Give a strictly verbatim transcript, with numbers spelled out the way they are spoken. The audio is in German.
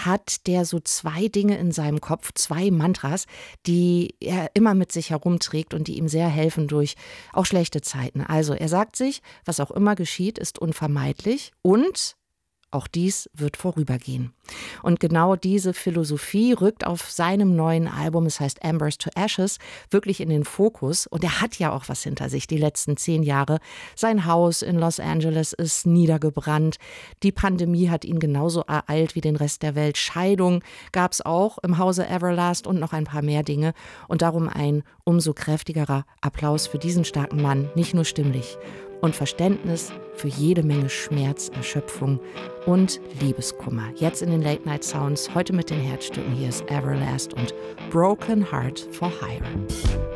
hat, der so zwei Dinge in seinem Kopf, zwei Mantras, die er immer mit sich herumträgt und die ihm sehr helfen durch auch schlechte Zeiten. Also er sagt sich, was auch immer geschieht, ist unvermeidlich und auch dies wird vorübergehen. Und genau diese Philosophie rückt auf seinem neuen Album, es heißt Embers to Ashes, wirklich in den Fokus. Und er hat ja auch was hinter sich, die letzten zehn Jahre. Sein Haus in Los Angeles ist niedergebrannt. Die Pandemie hat ihn genauso ereilt wie den Rest der Welt. Scheidung gab es auch im Hause Everlast und noch ein paar mehr Dinge. Und darum ein umso kräftigerer Applaus für diesen starken Mann, nicht nur stimmlich. Und Verständnis für jede Menge Schmerz, Erschöpfung und Liebeskummer. Jetzt in den Late Night Sounds, heute mit den Herzstücken. Hier ist Everlast und Broken Heart for Hire.